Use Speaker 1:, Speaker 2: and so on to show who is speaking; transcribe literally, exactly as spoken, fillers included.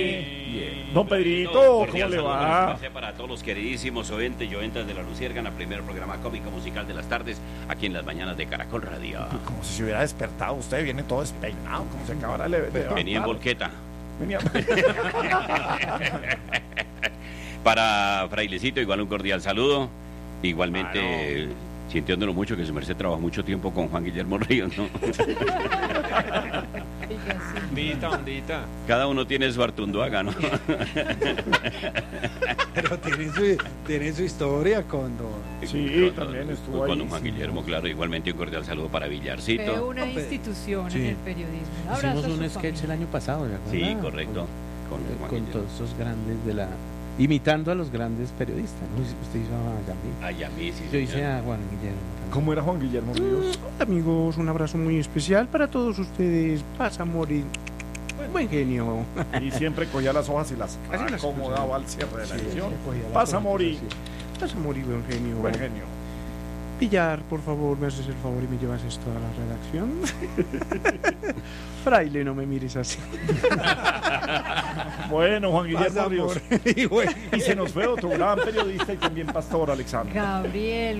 Speaker 1: Bien. Don Pedrito, ¿cómo le va?
Speaker 2: Para todos los queridísimos oyentes y oyentas de La Luciérgana, primer programa cómico musical de las tardes, aquí en las mañanas de Caracol Radio.
Speaker 1: Como si se hubiera despertado usted, viene todo despeinado, como si acabara de levantar.
Speaker 2: Venía en volqueta.
Speaker 1: Venía...
Speaker 2: Para Frailecito, igual un cordial saludo. Igualmente, ah, no. Sintiéndolo mucho, que su merced trabajó mucho tiempo con Juan Guillermo Ríos, ¿no?
Speaker 3: Ondita, ondita.
Speaker 2: Cada uno tiene su Artunduaga, ¿no?
Speaker 4: Pero tiene su, tiene su historia con don...
Speaker 1: Sí, con, también estuvo
Speaker 2: con
Speaker 1: ahí.
Speaker 2: Con Juan Guillermo, claro. Igualmente un cordial saludo para Villarcito.
Speaker 5: Fue una institución sí. en el periodismo. Un
Speaker 6: Hicimos un sketch familia. el año pasado, ¿de acuerdo?
Speaker 2: Sí, correcto.
Speaker 6: Con, con, con todos esos grandes de la... Imitando a los grandes periodistas, ¿no? Usted hizo a Yamí.
Speaker 2: A Yamí, sí.
Speaker 6: Yo hice a Juan Guillermo.
Speaker 1: ¿Cómo era Juan Guillermo Ríos?
Speaker 7: Mm, amigos, un abrazo muy especial para todos ustedes. Pasa a morir. Buen genio.
Speaker 1: Y siempre cogía las hojas y las acomodaba al cierre de la edición. Pasa a morir.
Speaker 7: Pasa a morir, buen genio.
Speaker 1: Buen genio.
Speaker 7: Pillar, por favor, me haces el favor y me llevas esto a la redacción. Fraile, no me mires así.
Speaker 1: Bueno, Juan Guillermo Ríos.
Speaker 7: y, bueno.
Speaker 1: Y se nos fue otro gran periodista y también pastor, Alexander.
Speaker 5: Gabriel